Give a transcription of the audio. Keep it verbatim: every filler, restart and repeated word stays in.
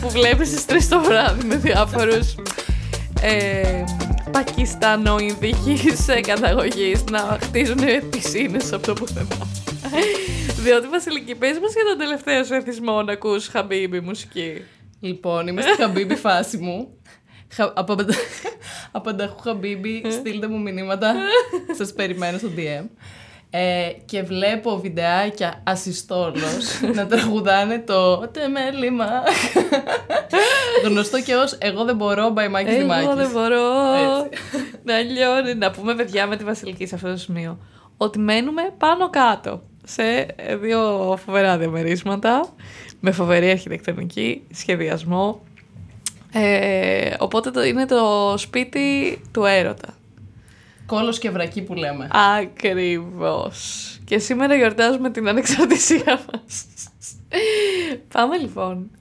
που βλέπεις στις τρεις το βράδυ με διάφορους ε, Πακιστανο-Ινδικής καταγωγής να χτίζουν πισίνες από το πουθενά. Διότι Βασιλική, πες μας για τον τελευταίο σου εθισμό να ακούς Χαμπίμπι μουσική. Λοιπόν, είμαι στη Χαμπίμπι φάση μου. Απανταχού Χαμπίμπι, στείλτε μου μηνύματα. Σας περιμένω στο ντι εμ. Ε, και βλέπω βιντεάκια ασυστόλως να τραγουδάνε το «Τεμέλημα». Γνωστό και ως «Εγώ δεν μπορώ» by Μάκης Δημάκης. Εγώ δεν μπορώ να λιώνει. Να πούμε, παιδιά, με τη Βασιλική σε αυτό το σημείο ότι μένουμε πάνω κάτω σε δύο φοβερά διαμερίσματα με φοβερή αρχιτεκτονική, σχεδιασμό. Ε, οπότε το, είναι το σπίτι του έρωτα. Κόλος και βρακί που λέμε. Ακριβώς. Και σήμερα γιορτάζουμε την ανεξαρτησία μας. Πάμε λοιπόν.